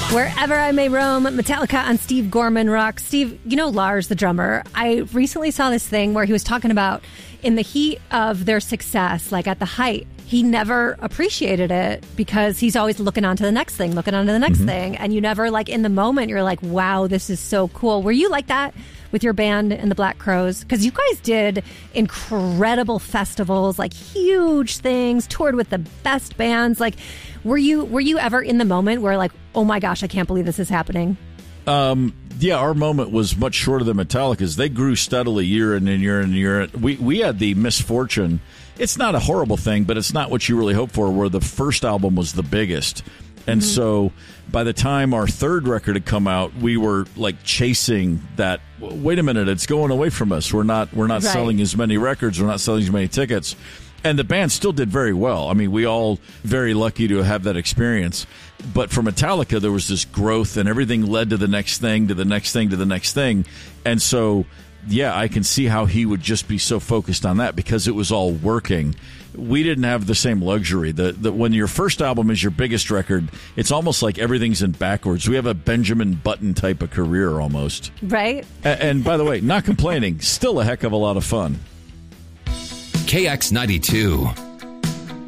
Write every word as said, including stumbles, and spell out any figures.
Wherever I May Roam, Metallica on Steve Gorman Rock. Steve, you know Lars, the drummer. I recently saw this thing where he was talking about in the heat of their success, like at the height, he never appreciated it because he's always looking on to the next thing, looking on to the next mm-hmm. thing. And you never, like, in the moment, you're like, wow, this is so cool. Were you like that with your band and the Black Crowes? Because you guys did incredible festivals, like huge things, toured with the best bands. Like, were you were you ever in the moment where, like, oh my gosh, I can't believe this is happening? Um, yeah, our moment was much shorter than Metallica's. They grew steadily year in and year in and year in. We, we had the misfortune. It's not a horrible thing, but it's not what you really hope for, where the first album was the biggest. And mm-hmm. so by the time our third record had come out, we were like chasing that. Wait a minute, it's going away from us. We're not we're not right. selling as many records. We're not selling as many tickets. And the band still did very well. I mean, we all very lucky to have that experience. But for Metallica, there was this growth, and everything led to the next thing, to the next thing, to the next thing. And so, yeah, I can see how he would just be so focused on that because it was all working. We didn't have the same luxury. The, the, when your first album is your biggest record, it's almost like everything's in backwards. We have a Benjamin Button type of career almost. Right. And, and by the way, not complaining, still a heck of a lot of fun. K X ninety-two.